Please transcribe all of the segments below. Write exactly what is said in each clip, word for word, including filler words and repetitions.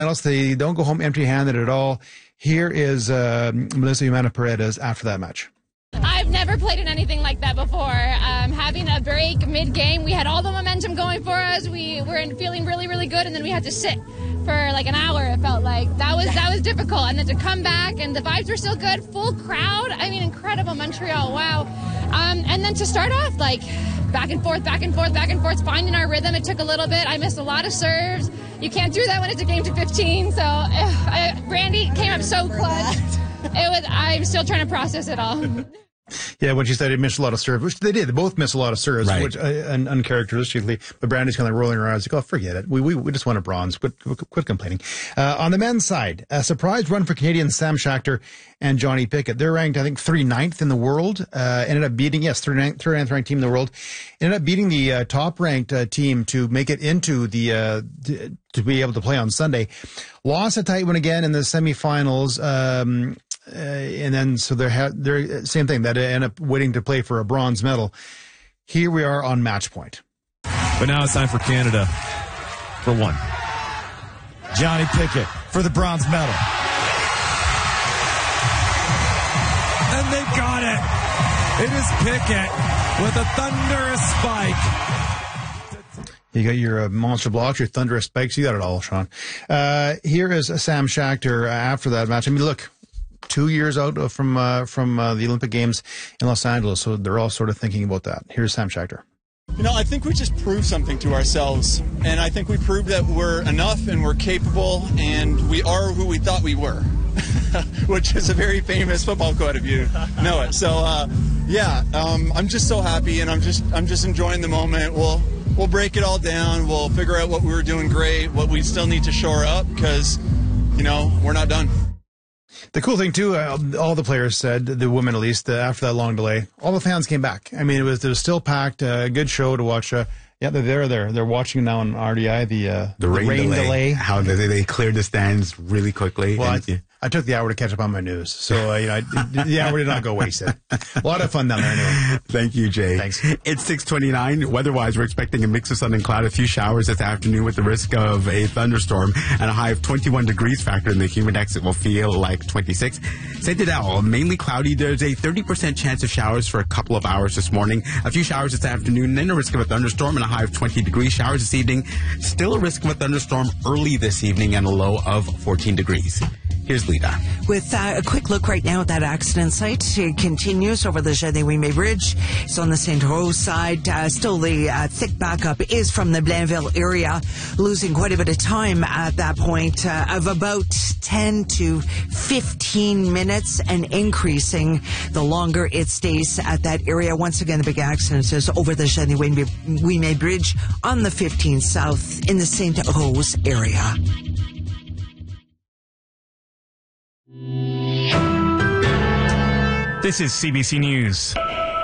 else, they don't go home empty-handed at all. Here is uh, Melissa Humana-Paredes after that match. I've never played in anything like that before. Um, having a break mid-game, we had all the momentum going for us. We were in, feeling really, really good, and then we had to sit for like an hour. It felt like that was that was difficult, and then to come back, and the vibes were still good. Full crowd. I mean, incredible Montreal. Wow. Um, and then to start off, like back and forth, back and forth, back and forth, finding our rhythm. It took a little bit. I missed a lot of serves. You can't do that when it's a game to fifteen. So uh, I, Brandy came up so clutch. It was. I'm still trying to process it all. Yeah, when she said they missed a lot of serves, which they did. They both missed a lot of serves, right. which uh, un- uncharacteristically. But Brandy's kind of rolling her eyes like, oh, forget it. We we, we just won a bronze. Quit, quit complaining. Uh, on the men's side, a surprise run for Canadians Sam Schachter and Johnny Pickett. They're ranked, I think, thirty-ninth in the world. Uh, ended up beating, yes, thirty-ninth, thirty-ninth ranked team in the world. Ended up beating the uh, top-ranked uh, team to make it into the uh, to, to be able to play on Sunday. Lost a tight one again in the semifinals. Um, Uh, and then, so they're, ha- they're same thing, that end up waiting to play for a bronze medal. Here we are on match point. But now it's time for Canada for one. Johnny Pickett for the bronze medal. And they got it. It is Pickett with a thunderous spike. You got your uh, monster blocks, your thunderous spikes. You got it all, Sean. Uh, here is Sam Schachter uh, after that match. I mean, look. Two years out from uh, from uh, the Olympic Games in Los Angeles, so they're all sort of thinking about that. Here's Sam Schachter. You know, I think we just proved something to ourselves, and I think we proved that we're enough and we're capable, and we are who we thought we were, which is a very famous football quote if you know it. So, uh, yeah, um, I'm just so happy, and I'm just I'm just enjoying the moment. We'll we'll break it all down. We'll figure out what we were doing great, what we still need to shore up, because you know we're not done. The cool thing too, uh, all the players said, the women at least, uh, after that long delay, all the fans came back. I mean, it was it was still packed. A uh, good show to watch. Uh, yeah, they're there. They're they're watching now on R D I the uh, the rain, the rain delay. delay. How they they cleared the stands really quickly. Well, and, I, yeah. I took the hour to catch up on my news, so uh, you know, I, the hour did not go wasted. A lot of fun down there anyway. Thank you, Jay. Thanks. It's six twenty-nine. Weather-wise, we're expecting a mix of sun and cloud, a few showers this afternoon with the risk of a thunderstorm, and a high of twenty-one degrees factor in the humidex. It will feel like twenty-six. Saint Adele, mainly cloudy. There's a thirty percent chance of showers for a couple of hours this morning, a few showers this afternoon, then a risk of a thunderstorm and a high of twenty degrees. Showers this evening, still a risk of a thunderstorm early this evening and a low of fourteen degrees. Here's Lita. With uh, a quick look right now at that accident site, it continues over the Genesee Bridge. It's on the Saint Rose side. Uh, still, the uh, thick backup is from the Blainville area, losing quite a bit of time at that point uh, of about ten to fifteen minutes and increasing the longer it stays at that area. Once again, the big accident is over the Genesee Bridge on the fifteen South in the Saint Rose area. This is C B C News.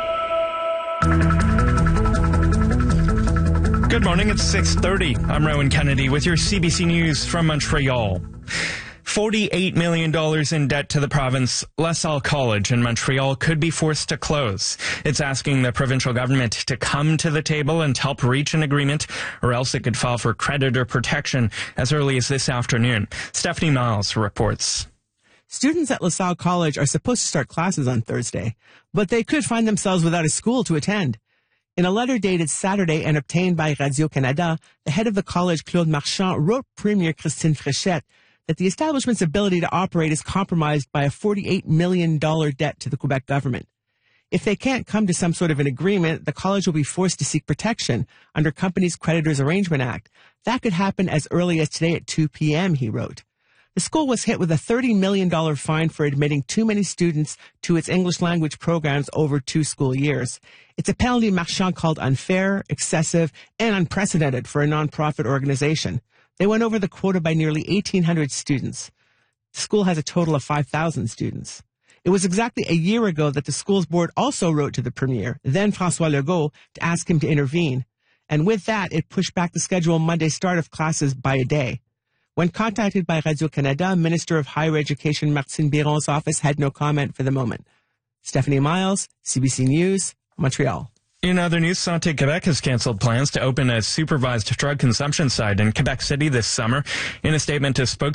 Good morning, it's six thirty. I'm Rowan Kennedy with your C B C News from Montreal. forty-eight million dollars in debt to the province. La Salle College in Montreal could be forced to close. It's asking the provincial government to come to the table and help reach an agreement, or else it could file for creditor protection as early as this afternoon. Stephanie Miles reports. Students at La Salle College are supposed to start classes on Thursday, but they could find themselves without a school to attend. In a letter dated Saturday and obtained by Radio-Canada, the head of the college, Claude Marchand, wrote Premier Christine Fréchette that the establishment's ability to operate is compromised by a forty-eight million dollars debt to the Quebec government. If they can't come to some sort of an agreement, the college will be forced to seek protection under Companies Creditors Arrangement Act. That could happen as early as today at two p.m., he wrote. The school was hit with a thirty million dollars fine for admitting too many students to its English language programs over two school years. It's a penalty Marchand called unfair, excessive, and unprecedented for a nonprofit organization. They went over the quota by nearly eighteen hundred students. The school has a total of five thousand students. It was exactly a year ago that the school's board also wrote to the Premier, then François Legault, to ask him to intervene. And with that, it pushed back the scheduled Monday start of classes by a day. When contacted by Radio-Canada, Minister of Higher Education Martine Biron's office had no comment for the moment. Stephanie Miles, C B C News, Montreal. In other news, Santé Quebec has canceled plans to open a supervised drug consumption site in Quebec City this summer. In a statement, a spokesperson